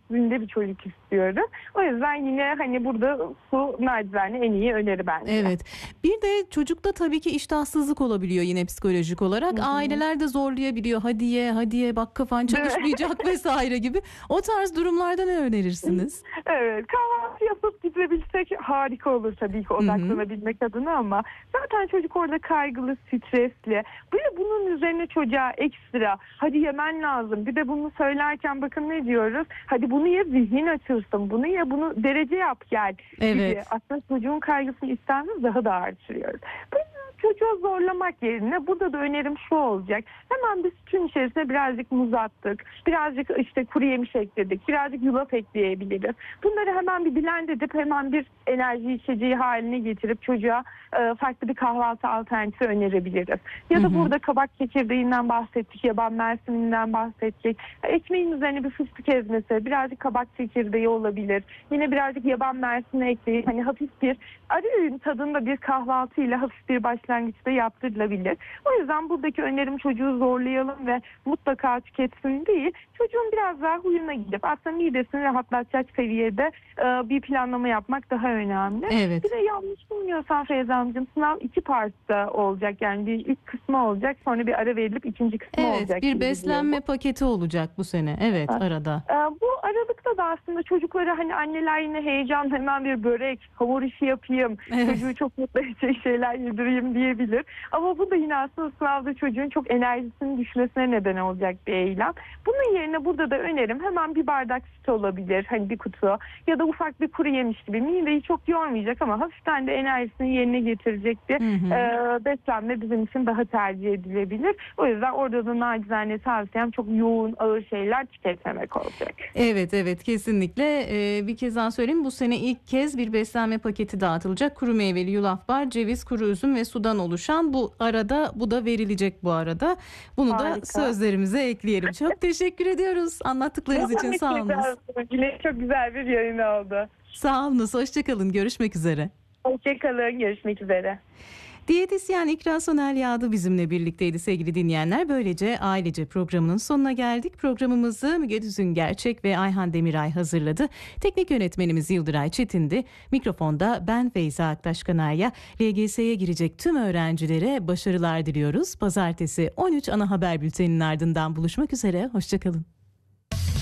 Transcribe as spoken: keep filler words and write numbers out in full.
zinde bir çocuk istiyorum. O yüzden yine hani burada su nacizane en iyi öneri bence. Evet. Bir de çocukta tabii ki iştahsızlık olabiliyor yine psikolojik olarak. Hı hı. Aileler de zorlayabiliyor. Hadi ye, hadi ye, bak kafan çalışmayacak vesaire gibi. O tarz durumlarda ne önerirsiniz? Evet, kahvaltı yapıp gidebilsek harika olur tabii ki odaklanabilmek adına ama zaten çocuk orada kaygılı, stresli. Böyle bunun üzerine çocuğa ekstra hadi yemen lazım. Bir de bunu söylerken bakın ne diyoruz? Hadi bunu ye, zihnin açılsın. Bunu ye, bunu derece yap gel gibi. Evet. Aslında çocuğun kaygısını istenmez daha da artırıyoruz. Bunu çocuğa zorlamak yerine burada da önerim şu olacak. Hemen biz sütün içerisine birazcık muz attık. Birazcık işte kuru yemiş ekledik. Birazcık yulaf ekleyebiliriz. Bunları hemen bir blend edip hemen bir enerji içeceği haline getirip çocuğa e, farklı bir kahvaltı alternatifi önerebiliriz. Ya da Hı hı. burada kabak çekirdeğinden bahsettik. Yaban mersininden bahsettik. Ekmeğin üzerine bir fıstık ezmesi, birazcık kabak çekirdeği olabilir. Yine birazcık yaban mersini ekleyip hani hafif bir ara öğün tadında bir kahvaltıyla hafif bir başlangıçta yaptırılabilir. O yüzden buradaki önerim çocuğu zorlayalım ve mutlaka tüketsin değil. Çocuğun biraz daha huyuna gidip aslında midesini rahatlatacak seviyede e, bir planlama yapmak daha önemli. Evet. Bir de yanlış bilmiyorsam Feyza Hanımcığım sınav iki partta olacak. Yani bir ilk kısmı olacak, sonra bir ara verilip ikinci kısmı Evet, olacak. bir gibi beslenme biliyorum. paketi olacak bu sene. Evet, Evet. arada. Ee, Bu aralıkta da aslında çocuklara hani anneler yine heyecan hemen bir börek, hamur işi yapayım, Evet. çocuğu çok mutlu edecek şeyler yedireyim diyebilir. Ama bu da yine aslında sınavda çocuğun çok enerjisinin düşmesine neden olacak bir eylem. Bunun yerine burada da önerim hemen bir bardak süt olabilir, hani bir kutu ya da ufak bir kuru yemiş gibi mideyi çok yormayacak ama hafiften de enerjisini yerine getirecek bir Hı hı. e, beslenme bizim için daha tercih edilebilir. O yüzden orada da nacizane tavsiyem çok yoğun, ağır şeyler tüketmemek olacak. Evet, evet, kesinlikle. Ee, bir kez daha söyleyeyim, bu sene ilk kez bir beslenme paketi dağıtılacak. Kuru meyveli yulaf bar, ceviz, kuru üzüm ve sudan oluşan. Bu arada bu da verilecek bu arada. Bunu Harika. da sözlerimize ekleyelim. Çok teşekkür ediyoruz anlattıklarınız için, sağ olunuz. Yine çok güzel bir yayın oldu. Sağ olunuz, hoşçakalın, görüşmek üzere. Hoşçakalın, görüşmek üzere. Diyetisyen İkra Soner Yağdı bizimle birlikteydi sevgili dinleyenler. Böylece Ailece programının sonuna geldik. Programımızı Müge Düzün Gerçek ve Ayhan Demiray hazırladı. Teknik yönetmenimiz Yıldıray Çetin'di. Mikrofonda ben Feyza Aktaş Kanarya. L G S'ye girecek tüm öğrencilere başarılar diliyoruz. Pazartesi on üç ana haber bülteninin ardından buluşmak üzere. Hoşçakalın.